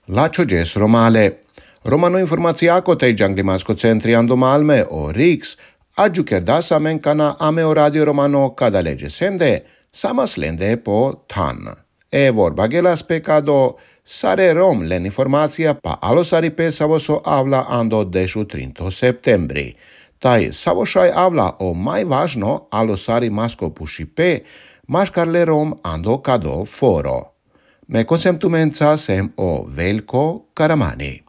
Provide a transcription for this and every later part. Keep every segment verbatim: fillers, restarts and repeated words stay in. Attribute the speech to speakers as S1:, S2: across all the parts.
S1: Lačođes Romale. Romano informacijako tej Džanglimansko centri Ando Malme o Riks, adjuker da samenkana ame o Radio Romano kada leđe sende, sama slende po tan. E vorbagelas pekado sare rom len informacija pa alo sari pe savoso avla ando dešu trinto septembri. Taj savošaj avla o maj važno alo sari masko puši pe, maškarle rom ando kado foro. Me konsemtumenca sem o Veljko Karamani.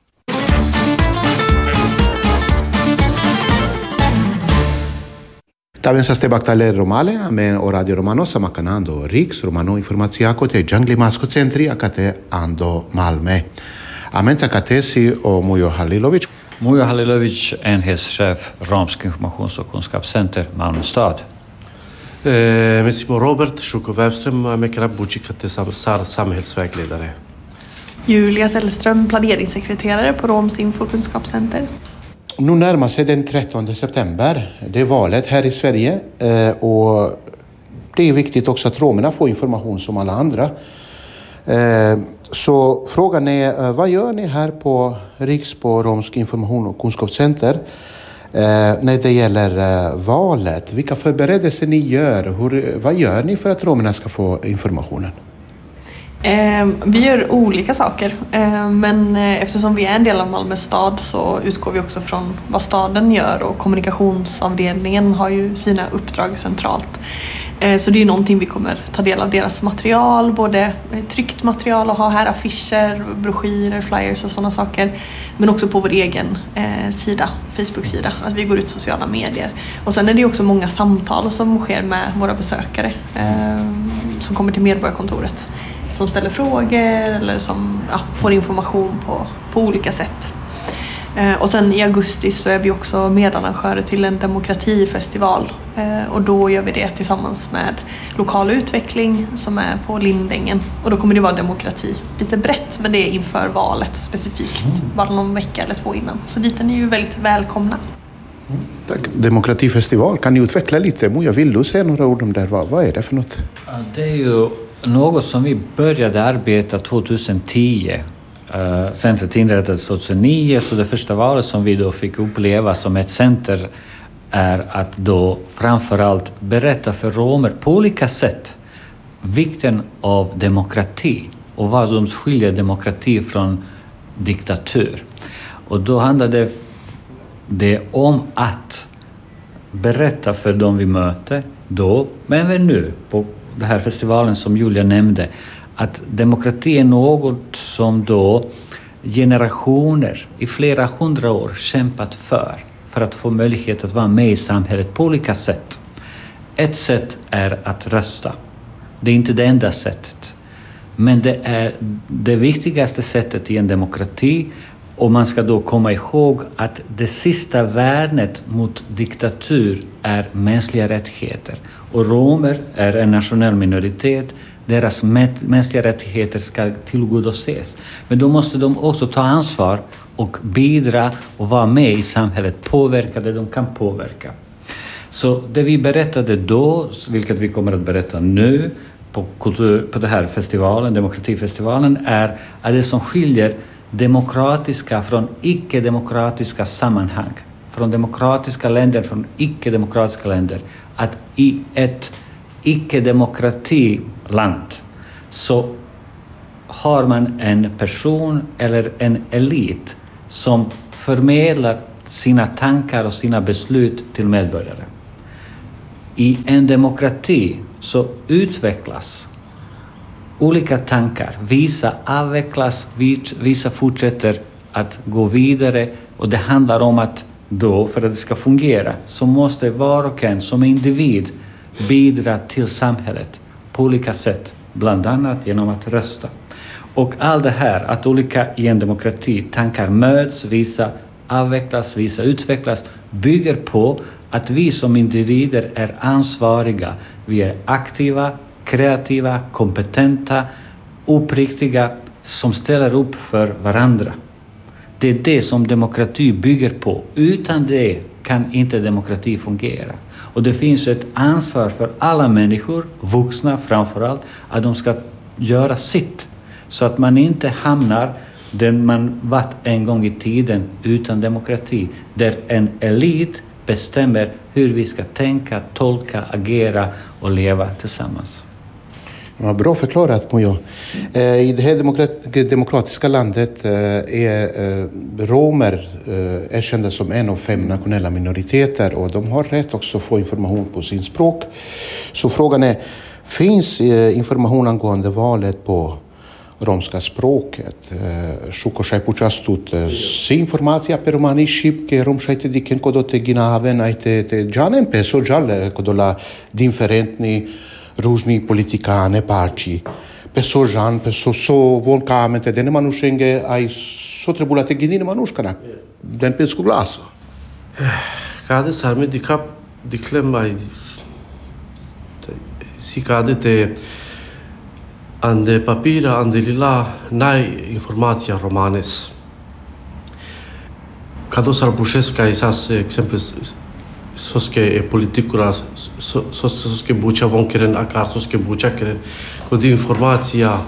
S1: Taven sa ste baktale Romale, amen o Radio Romano samakanando Riks, Romano informacijako te Džanglimansko centri akate Ando Malme. Amen akate si o Mujo Halilović.
S2: Mujo Halilović, enhetschef Romsk informations- och kunskapscenter Malmö stad.
S3: Eh, med Simon Robert Sjuko Webström med Karabuchikate Sar samhällsvägledare.
S4: Julia Sällström, planeringssekreterare på Roms infokunskapscenter.
S1: Nu närmar sig den trettonde september. Det är valet här i Sverige eh, och det är viktigt också att romerna får information som alla andra. Eh, så frågan är, eh, vad gör ni här på Riks på Romsk information- och kunskapscenter eh, när det gäller eh, valet? Vilka förberedelser ni gör? Hur, vad gör ni för att romerna ska få informationen?
S4: Eh, vi gör olika saker, eh, men eh, eftersom vi är en del av Malmö stad så utgår vi också från vad staden gör, och kommunikationsavdelningen har ju sina uppdrag centralt. Eh, så det är ju någonting vi kommer ta del av deras material, både tryckt material och ha här affischer, broschyrer, flyers och sådana saker, men också på vår egen eh, sida, Facebook-sida, att vi går ut i sociala medier. Och sen är det ju också många samtal som sker med våra besökare eh, som kommer till Medborgarkontoret, som ställer frågor eller som ja, får information på, på olika sätt. Eh, och sen i augusti så är vi också medarrangörer till en demokratifestival. Eh, och då gör vi det tillsammans med lokal utveckling som är på Lindängen. Och då kommer det vara demokrati lite brett, men det är inför valet specifikt. Bara någon vecka eller två innan. Så dit är ni ju väldigt välkomna.
S1: Tack. Demokratifestival, kan ni utveckla lite? Jag vill du säga några ord om det. Vad, vad är det för något?
S2: Ja, det är ju något som vi började arbeta tjugohundratio. Uh, centret inrättades tjugohundranio, så det första valet som vi då fick uppleva som ett center är att då framförallt berätta för romer på olika sätt vikten av demokrati och vad som skiljer demokrati från diktatur. Och då handlade det om att berätta för dem vi möter då, men även nu på den här festivalen som Julia nämnde, att demokrati är något som då generationer i flera hundra år kämpat för, för att få möjlighet att vara med i samhället på olika sätt. Ett sätt är att rösta. Det är inte det enda sättet, men det är det viktigaste sättet i en demokrati. Och man ska då komma ihåg att det sista värnet mot diktatur är mänskliga rättigheter. Och romer är en nationell minoritet. Deras mänskliga rättigheter ska tillgodoses. Men då måste de också ta ansvar och bidra och vara med i samhället, påverka det de kan påverka. Så det vi berättade då, vilket vi kommer att berätta nu på, kultur, på den här festivalen, demokratifestivalen, är att det som skiljer demokratiska från icke-demokratiska sammanhang, från demokratiska länder från icke-demokratiska länder, att i ett icke-demokratiland så har man en person eller en elit som förmedlar sina tankar och sina beslut till medborgare. I en demokrati så utvecklas olika tankar, vissa avvecklas, vissa fortsätter att gå vidare, och det handlar om att då, för att det ska fungera, så måste var och en som individ bidra till samhället på olika sätt, bland annat genom att rösta. Och allt det här, att olika i en demokrati tankar möts, vissa avvecklas, vissa utvecklas, bygger på att vi som individer är ansvariga, vi är aktiva, kreativa, kompetenta, uppriktiga, som ställer upp för varandra. Det är det som demokrati bygger på. Utan det kan inte demokrati fungera. Och det finns ett ansvar för alla människor, vuxna framförallt, att de ska göra sitt. Så att man inte hamnar den man varit en gång i tiden utan demokrati, där en elit bestämmer hur vi ska tänka, tolka, agera och leva tillsammans.
S1: Ja, bra förklarat, Mojo. I det här demokrat- demokratiska landet är romer erkända som en av fem nationella minoriteter och de har rätt också att få information på sin språk. Så frågan är, finns information angående valet på romska språket? Šuko šai pučastut si informacija pe romani šipke, rom šai te diken kodo te ginaven, ai te, te džanen pe social kodo differentni różni politykane parci. Pe sojan, pe so so von kamente, dene manuszenge ai so trebula te gidine manuszkana. Den pe skuglaso.
S3: Kade sarme dikap diklem ai si kade te ande papira, ande lila, nai informația romanes. Kado s-ar bușesc isas exemples soske politicura, soske bucea von keren akar, soske bucea keren, kodi informația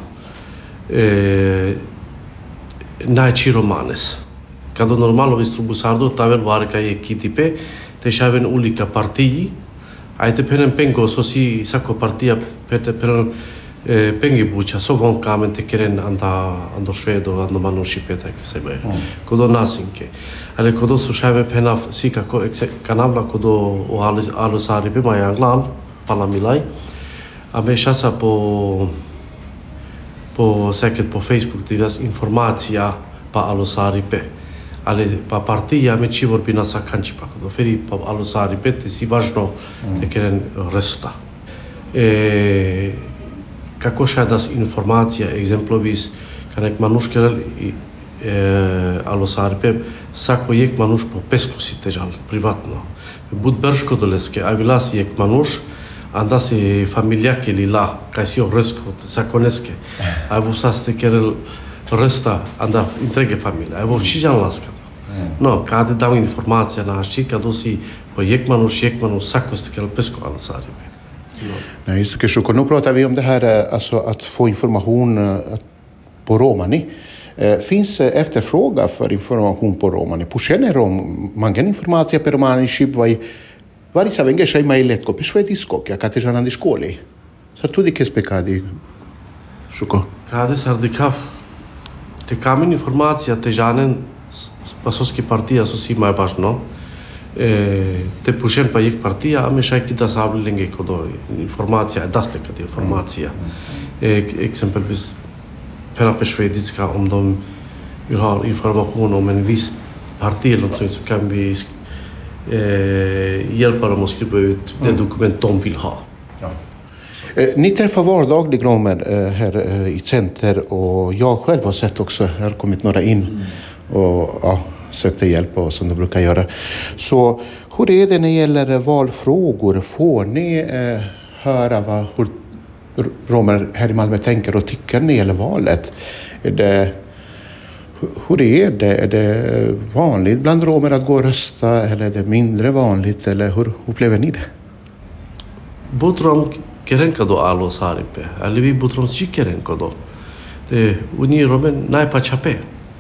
S3: nai ci romanes. Kado normal o distribusardo tavel vare ca e kitipe, te shaven ulika partii, ai te penen pengo sosi sako partia pete penen pengi bucha so von kamen te keren anda ando svedo ando manushipeta ke sebe kodo nasinke ale kodo su shave pena sika ko kanavla kodo o alu alu sari be mayanglal palamilai ame shasa po po seket po Facebook tiras informația pa alu sari pe ale pa partia me ci vorbina sa kanchi pa kodo feri pa alu sari pe te si važno te keren resta e kako še das informacija, exemplovis, kanek manuškel alosarpe, sako jek manuš po pesku si težal, privatno. Bud berško doleske, a vilas jek manuš, anda si familiake lila, kaj si oresko, sakoneske, a vo saste kerel resta, anda intrege familia, a vo čižan laskata. No, kade dam informacija naši, kado si po jek manuš, jek manuš, sako ste kerel pesku alosarpe.
S1: Nej, just det. Så nu pratar vi om det här alltså att få information på romani. Finns efterfrågan för information på romani? Pušene rom, mangen informacija per romani šip vai vari sa venge šai mai letko pe švedisko, ja kate žanandi školi. Sar tudi ke spekadi. Šuko.
S3: Kade sar dikav te kamen informacija te žanen pasoski partija so si mai važno. Te pušen pa jek partija, a me šaj kita sabli lenge kodo informacija, dasle kad informacija. Exempelvis pena pe šveditska, om de vill ha information om en viss parti eller något så kan vi eh, hjälpa dem att skriva ut det dokument de vill ha.
S1: Ja. Ni träffar vardaglig romer här i Center och jag själv har sett också, här har kommit några in och ja, sökte hjälp och som de brukar göra. Så hur är det när det gäller valfrågor? Får ni eh, höra vad hur romer här i Malmö tänker och tycker när det gäller valet? Är det, hur är det? Är det vanligt bland romer att gå och rösta eller är det mindre vanligt? Eller hur upplever ni det?
S3: Butrom kerenka do alo saripe. Ali vi butrom si kerenka do. Te uni romen nai pa chape.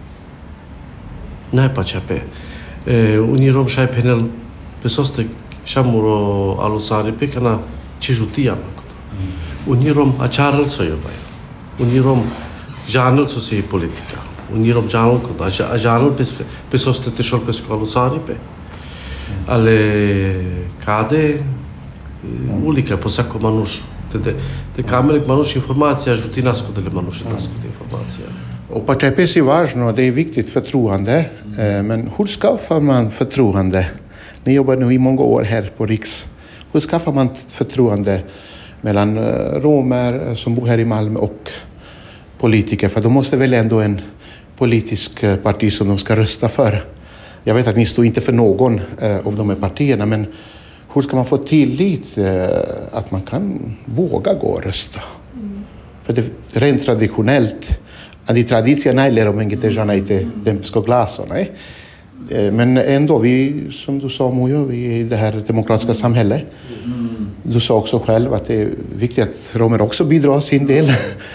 S3: Nai pa chape. Uni rom shai penel pesoste shamuro alo saripe kana chijutia. Uni rom acharal so yobai. Uni rom janel so si politica. Uni rom janel ko da janel pesoste te shol pesko alo saripe. Ale kade ulika po sako manuš. Te, te kamerek manuš informacija žuti nasko dele manuš nasko te informacija.
S1: Och partipes är važno, det är viktigt förtroende. Mm. Men hur skaffar man förtroende? Ni jobbar nu i många år här på Riks. Hur skaffar man förtroende mellan romer som bor här i Malmö och politiker? För de måste väl ändå en politisk parti som de ska rösta för. Jag vet att ni står inte för någon av de här partierna, men hur ska man få tillit att man kan våga gå och rösta? Mm. För det rent traditionellt, di tradiția n-ai le români te janaite de skoglaso, nej? Men ändå, vi, som du sa Mojo, vi är i det här demokratiska samhället. Mm. Du sa också själv att det är viktigt att romer också bidrar sin del.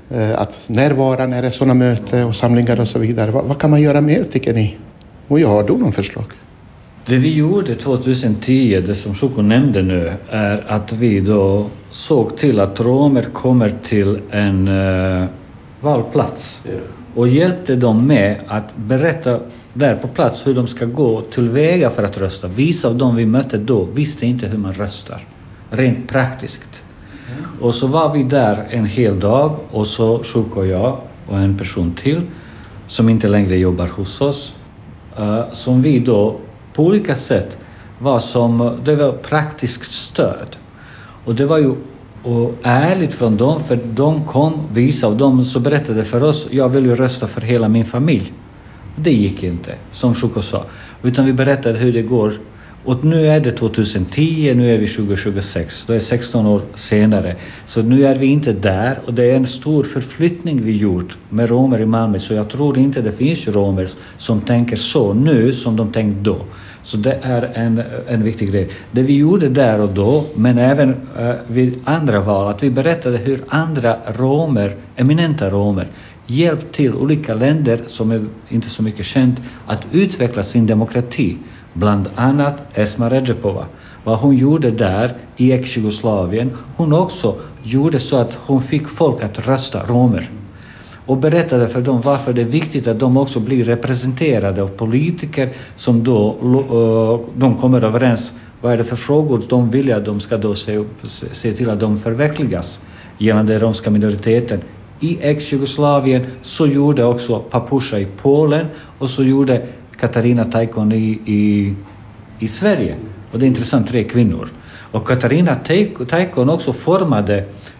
S1: att närvara när det är sådana möten och samlingar och så vidare. Vad, vad kan man göra mer tycker ni? Och jag har då någon förslag.
S2: Det vi gjorde tjugohundratio, det som Shuko nämnde nu, är att vi då såg till att romer kommer till en uh, valplats. Yeah. Och hjälpte dem med att berätta där på plats hur de ska gå tillväga för att rösta. Vissa av dem vi mötte då visste inte hur man röstar. Rent praktiskt. Mm. Och så var vi där en hel dag och så Shuko och jag och en person till som inte längre jobbar hos oss. Uh, som vi då på olika sätt var som, det var praktiskt stöd. Och det var ju och ärligt från dem, för de kom, vissa av dem så berättade för oss, jag vill ju rösta för hela min familj. Det gick inte, som Shuko sa. Utan vi berättade hur det går. Och nu är det tjugohundratio, nu är vi tjugohundratjugosex, då är sexton år senare. Så nu är vi inte där och det är en stor förflyttning vi gjort med romer i Malmö. Så jag tror inte det finns romer som tänker så nu som de tänkte då. Så det är en, en viktig grej. Det vi gjorde där och då, men även uh, vid andra val, att vi berättade hur andra romer, eminenta romer, hjälpt till olika länder som är inte så mycket känt att utveckla sin demokrati. Bland annat Esma Redžepova. Vad hon gjorde där i ex-Jugoslavien, hon också gjorde så att hon fick folk att rösta romer. Och berättade för dem varför det är viktigt att de också blir representerade av politiker som då uh, de kommer överens. Vad är det för frågor de vill att de ska då se, se till att de förverkligas gällande den romska minoriteten. I ex-Jugoslavien så gjorde också Papusha i Polen och så gjorde Katarina Taikon i, i, i Sverige. Och det är intressant, tre kvinnor. Och Katarina Taikon också formade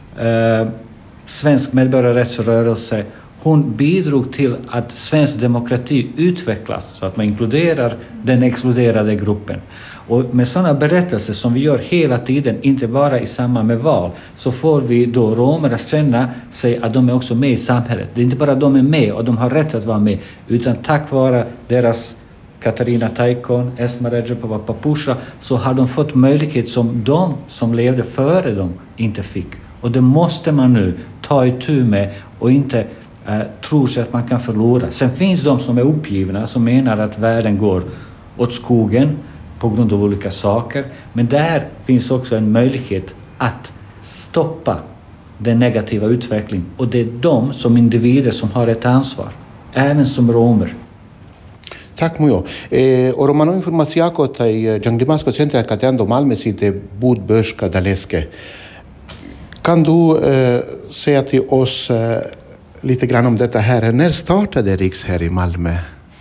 S2: eh, svensk medborgarrättsrörelse. Hon bidrog till att svensk demokrati utvecklas så att man inkluderar den exkluderade gruppen. Och med sådana berättelser som vi gör hela tiden, inte bara i samband med val, så får vi då romer att känna sig att de är också med i samhället. Det är inte bara att de är med och de har rätt att vara med, utan tack vare deras Katarina Taikon, Esma Redžepova, Papusha, så har de fått möjlighet som de som levde före dem inte fick. Och det måste man nu ta itu med och inte eh, tro sig att man kan förlora. Sen finns de som är uppgivna, som menar att världen går åt skogen på grund av olika saker. Men där finns också en möjlighet att stoppa den negativa utvecklingen. Och det är de som individer som har ett ansvar, även som romer.
S1: Tack Mujo. E, o romano informațiako tai Gianglimasco Centre Cateando Malmö sitte Bud Börska Daleske. Kan du eh, säga till oss eh, lite grann om detta här? När startade Riks här i Malmö?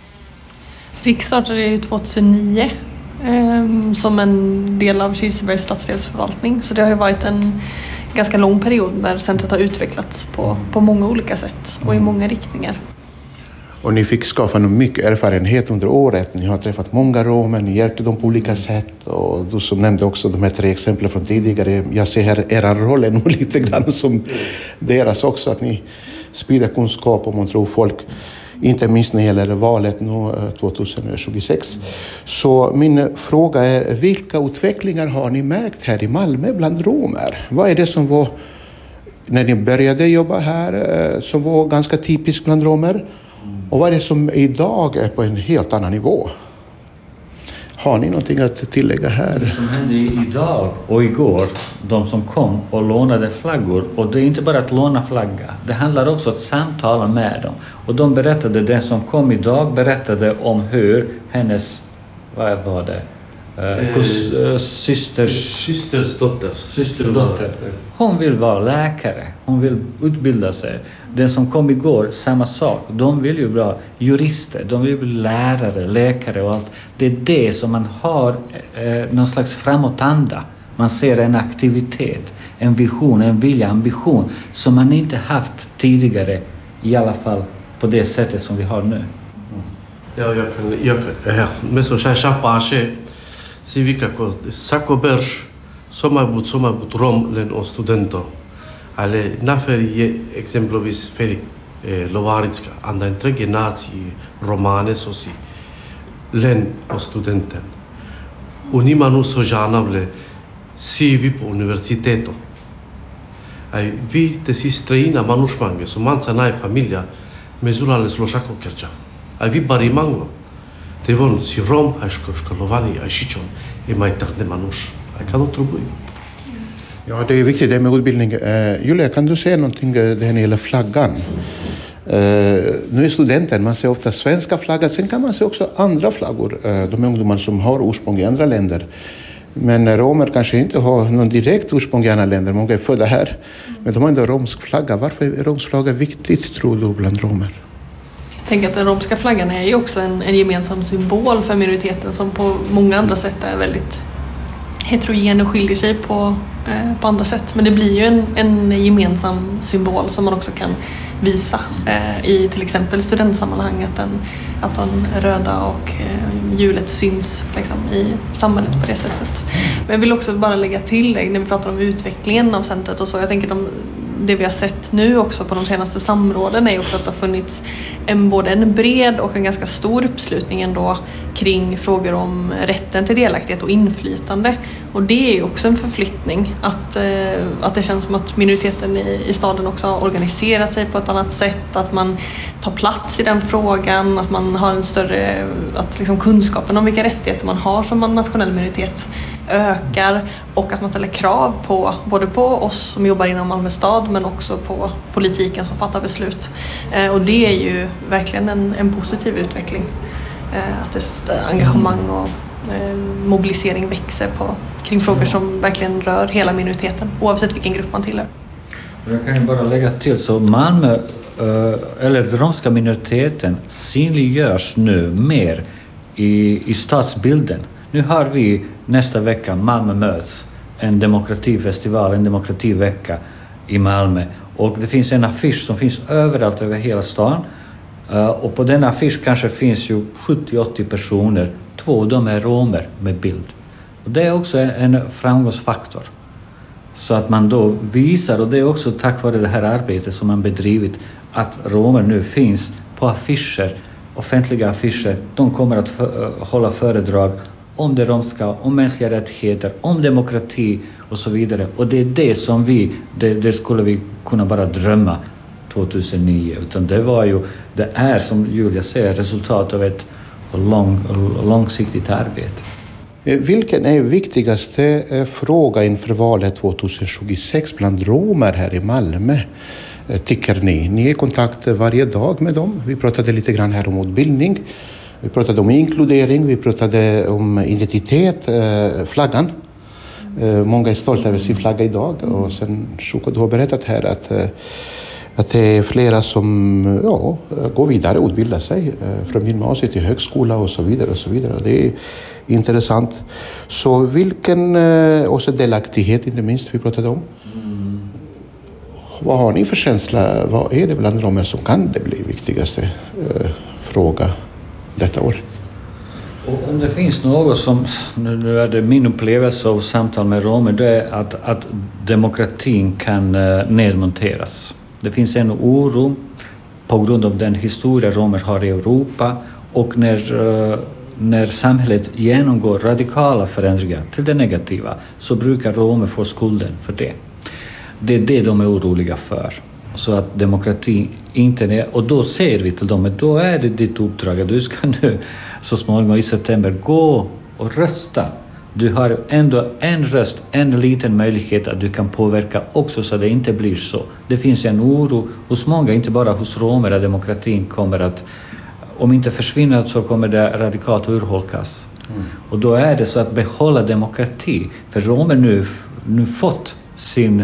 S4: Riks startade ju tjugohundranio eh, som en del av Kirsebergs stadsdelsförvaltning. Så det har ju varit en ganska lång period där centret har utvecklats på, på många olika sätt och i många riktningar.
S1: Och ni fick skaffa mycket erfarenhet under året. Ni har träffat många romer, ni hjälpte dem på olika sätt. Och du som nämnde också de här tre exemplen från tidigare. Jag ser här er roll är nog lite grann som deras också. Att ni sprider kunskap om man tror folk. Inte minst när det gäller valet nu tjugohundratjugosex. Så min fråga är, vilka utvecklingar har ni märkt här i Malmö bland romer? Vad är det som var, när ni började jobba här, som var ganska typiskt bland romer? Och vad är det som idag är på en helt annan nivå? Har ni någonting att tillägga här?
S2: Det som hände idag och igår, de som kom och lånade flaggor. Och det är inte bara att låna flagga. Det handlar också om att samtala med dem. Och de berättade, den som kom idag berättade om hur hennes, vad var det? Uh, kus, uh, systers,
S3: systers dotter.
S2: Systers dotter. Hon vill vara läkare. Hon vill utbilda sig. Den som kom igår, samma sak. De vill ju vara jurister. De vill bli lärare, läkare och allt. Det är det som man har eh, någon slags framåtanda. Man ser en aktivitet, en vision, en vilja, ambition som man inte haft tidigare, i alla fall på det sättet som vi har nu. Mm.
S3: Ja, jag kan, jag kan, ja, men så här chapa si vi kako sako berš soma but soma but rom len o studento ale na feri exemplovis feri eh, Lovaritska anda entre generații romane sosi len o studenten unima nu so janavle si vi po universiteto Ai vi te sistraina manusmange so mansa nai famiglia mesurales lo sako kerja. Ai vi barimango. Te von si rom asko skolovani ashichon i mai tarde manus. Ai kan otrubui.
S1: Ja, det är viktigt det med utbildning. Uh, Julia, kan du säga någonting det här när det gäller flaggan? Uh, nu är studenten, man ser ofta svenska flaggar, sen kan man se också andra flaggor. Uh, de ungdomar som har ursprung i andra länder. Men romer kanske inte har någon direkt ursprung i andra länder, många är födda här. Men de har ändå romsk flagga. Varför är romsk flagga viktigt, tror du, bland romer?
S4: Jag tänker att den romska flaggan är ju också en, en gemensam symbol för minoriteten som på många andra sätt är väldigt heterogen och skiljer sig på, eh, på andra sätt. Men det blir ju en, en gemensam symbol som man också kan visa eh, i till exempel studentsammanhang, att den, att den röda och eh, hjulet syns liksom, i samhället på det sättet. Men jag vill också bara lägga till det när vi pratar om utvecklingen av centret och så. Jag tänker de, det vi har sett nu också på de senaste samråden är också att det har funnits en, både en bred och en ganska stor uppslutning ändå kring frågor om rätten till delaktighet och inflytande. Och det är ju också en förflyttning, att, eh, att det känns som att minoriteten i, i staden också har organiserat sig på ett annat sätt, att man tar plats i den frågan, att man har en större, att liksom kunskapen om vilka rättigheter man har som en nationell minoritet ökar, och att man ställer krav på både på oss som jobbar inom Malmö stad men också på politiken som fattar beslut. Eh, och det är ju verkligen en, en positiv utveckling. Eh, att det engagemang och eh, mobilisering växer på, kring frågor som verkligen rör hela minoriteten oavsett vilken grupp man tillhör.
S2: Jag kan ju bara lägga till så Malmö eller den romska minoriteten synliggörs nu mer i, i stadsbilden. Nu har vi nästa vecka Malmö möts, en demokratifestival, en demokrativecka i Malmö. Och det finns en affisch som finns överallt över hela stan. Uh, och på den affisch kanske finns ju sjuttio till åttio personer. Två av dem är romer med bild. Och det är också en, en framgångsfaktor. Så att man då visar, och det är också tack vare det här arbetet som man bedrivit, att romer nu finns på affischer, offentliga affischer. De kommer att för, hålla föredrag om det romska, om mänskliga rättigheter, om demokrati och så vidare. Och det är det som vi, det, det skulle vi kunna bara drömma tjugohundranio. Utan det var ju, det är som Julia säger, resultat av ett lång, långsiktigt arbete.
S1: Vilken är viktigaste fråga inför valet tjugohundratjugosex bland romer här i Malmö, tycker ni? Ni är i kontakt varje dag med dem. Vi pratade lite grann här om utbildning. Vi pratade om inkludering, vi pratade om identitet, flaggan. Många är stolta över sin flagga idag. Och sen Shuko, du har berättat här att, att det är flera som ja, går vidare och utbildar sig från gymnasiet till högskola och så vidare. Och så vidare. Det är intressant. Så vilken, och så delaktighet inte minst vi pratade om. Mm. Vad har ni för känsla? Vad är det bland romer som kan det bli viktigaste eh, fråga detta år?
S2: Och om det finns något som, nu är det min upplevelse av samtal med romer, det är att, att demokratin kan nedmonteras. Det finns en oro på grund av den historia romer har i Europa, och när, när samhället genomgår radikala förändringar till det negativa så brukar romer få skulden för det. Det är det de är oroliga för. Så att demokrati inte är, och då säger vi till dem att då är det ditt uppdrag att du ska nu så småningom i september gå och rösta. Du har ändå en röst, en liten möjlighet att du kan påverka också så att det inte blir så. Det finns en oro hos många, inte bara hos romer, att demokratin kommer att, om inte försvinna så kommer det radikalt urholkas. Mm. Och då är det så att behålla demokrati, för romer nu, nu fått sin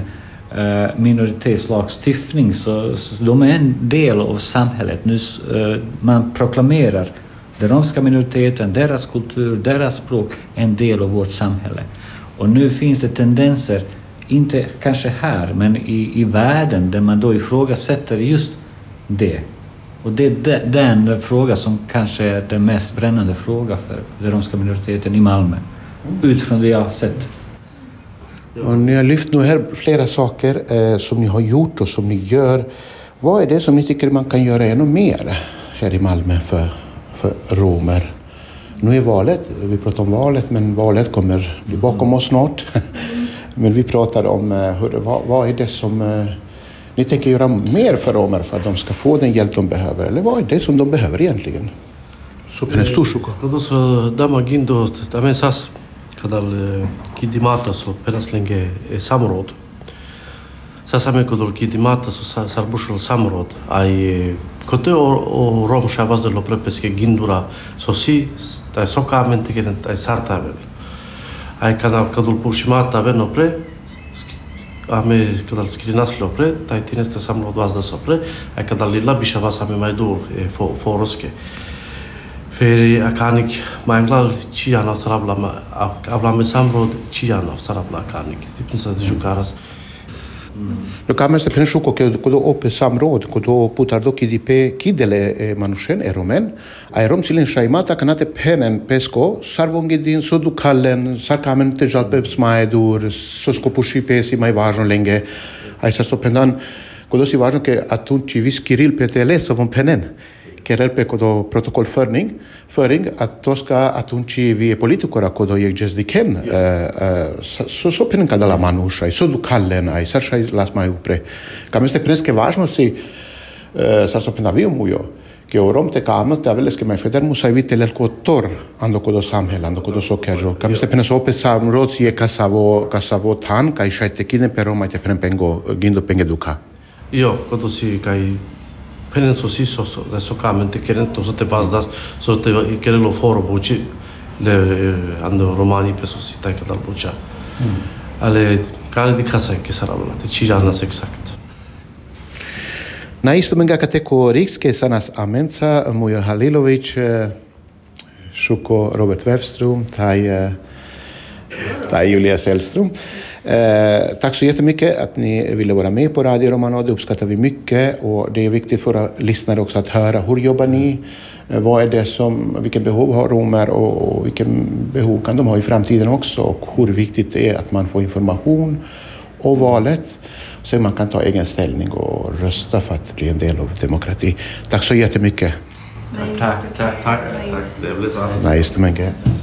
S2: minoritetslagstiftning, så, så de är en del av samhället. Nu uh, man proklamerar den romska minoriteten, deras kultur, deras språk, en del av vårt samhälle. Och nu finns det tendenser, inte kanske här, men i, i världen, där man då ifrågasätter just det. Och det är de, den fråga som kanske är den mest brännande fråga för den romska minoriteten i Malmö, utifrån det jag har sett.
S1: Och ni har lyft nu här flera saker eh, som ni har gjort och som ni gör. Vad är det som ni tycker man kan göra ännu mer här i Malmö för, för romer? Nu är valet, vi pratar om valet, men valet kommer bli bakom oss snart. Men vi pratar om hur, vad, vad är det som eh, ni tänker göra mer för romer för att de ska få den hjälp de behöver? Eller vad är det som de behöver egentligen? Så är det stor suko.
S3: Kada så dama gindo dame sas kadal kidimata so peraslenge samråd. Sasame kodol kidimata so sarbushul samråd. Ai kote o rom shavas de lo prepeske gindura so si ta sokamente que ta sartavel. Ai kadal kodol pushimata veno pre ame kadal skrinas lo pre ta tineste samråd vazda so pre ai kadal lilla bishavas ame maidur fo foroske. För akanik manglal chian av sarabla avla med samråd chian av sarabla akanik typ så det jukaras.
S1: Lo kamen se penshuko che kodo ope samråd kodo putar do kidipe kidele manushen eromen ai rom silen shaimata kanate penen pesco sarvongedin sodukallen sarkamen te jalpe smaedur soskopushi pesi mai važno lenge ai sa stopendan kodo si važno che atunci vis Kirill Peteles von penen che relpe kodo protokol förning föring att då ska atunci vi politikora kodo jag just diken så så penen kadala manusha so du kallen ai sarshai las mai upre kam este preske važno si sa so penavio mujo che orom te kamet te aveles che mai feder musai vite el kotor ando kodo samhel ando kodo so kejo kam este penes opet sam rozi e kasavo kasavo tan kai shaite kine pero mai te pen pengo gindo pengeduka
S3: io kodo si kai penen so si so da so kamente keren to so te bazdas so te keren lo foro buci le ando romani peso si tai kadal bucia ale kale di casa che sarà te cirana exact
S1: na isto menga kateko riks ke sanas amenca Mujo Halilović shuko Robert Wefström tai tai Julia Sällström. Eh, tack så jättemycket att ni ville vara med på Radio Romano. Det uppskattar vi mycket och det är viktigt för våra lyssnare också att höra hur jobbar ni? Eh, vad är det som, vilken behov har romer och, och vilken behov kan de ha i framtiden också och hur viktigt det är att man får information och valet så man kan ta egen ställning och rösta för att bli en del av demokrati. Tack så jättemycket.
S2: Tack, tack, tack.
S3: Det blir så.
S1: Nice to meet you.